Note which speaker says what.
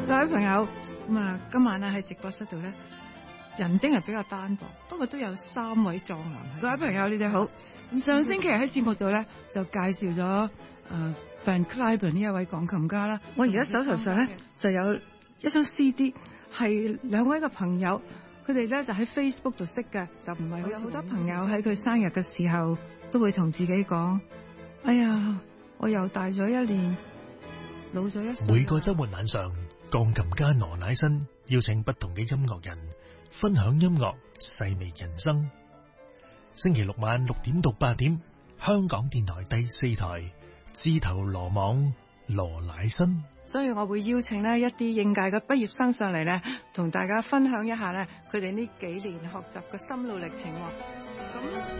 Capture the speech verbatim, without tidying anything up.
Speaker 1: 各位朋友，咁啊，今晚咧喺直播室度咧，人丁係比較單薄，不過都有三位壯男。各位朋友，你哋好。上星期喺節目度咧就介紹咗誒 Van Cliburn 呢一位鋼琴家啦。我而家手頭上咧就有一張 C D， 係兩位嘅朋友，佢哋咧就喺 Facebook 度識嘅，就唔係好似有好多朋友喺佢生日嘅時候都會同自己講：哎呀，我又大咗一年，老咗一歲。
Speaker 2: 每個週末晚上，鋼琴家羅乃新邀請不同嘅音樂人分享音樂，細味人生。星期六晚六點到八點，香港電台第四台，自投羅網羅乃新。
Speaker 1: 所以我會邀請呢一啲應屆嘅畢業生上嚟咧，同大家分享一下咧佢哋呢幾年學習嘅心路歷程。咁